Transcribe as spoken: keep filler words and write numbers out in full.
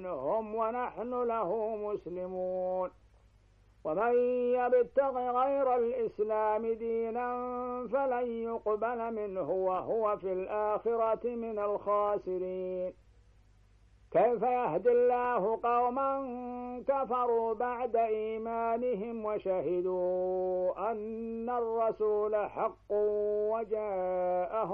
منهم ونحن له مسلمون. ومن يبتغ غير الإسلام دينا فلن يقبل منه وهو في الآخرة من الخاسرين. كيف يهدي الله قوما كفروا بعد إيمانهم وشهدوا أن الرسول حق وجاءهم